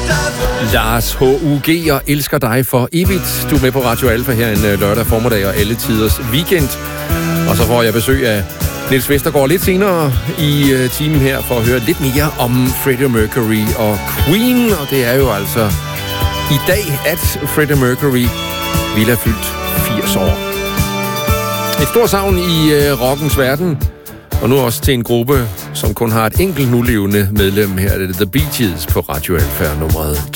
Lars H.U.G. og Elsker dig for evigt. Du er med på Radio Alfa her en lørdag formiddag og alle tiders weekend. Og så får jeg besøg af Niels Vestergaard lidt senere i timen her for at høre lidt mere om Freddie Mercury og Queen. Og det er jo altså i dag, at Freddie Mercury ville have fyldt 80 år. Et stort savn i rockens verden. Og nu også til en gruppe, som kun har et enkelt nulevende medlem her. Det er The Bee Gees på Radio Alfa nummeret